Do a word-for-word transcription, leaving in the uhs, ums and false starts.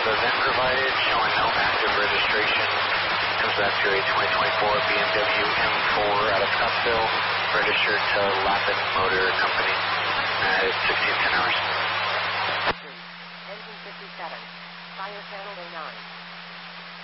The V I N provided showing no active registration. Comes back to a twenty twenty-four B M W M four out of Scottsdale, registered to Lapin Motor Company at sixteen ten hours.